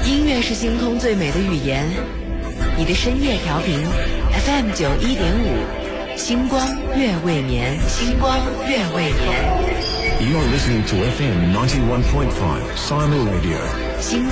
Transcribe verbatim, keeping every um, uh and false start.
音乐是星空最美的语言，你的深夜调频 F M 九一点五，星光月未眠，星光月未眠。 You're listening to F M ninety-one point five Siamul Radio. 星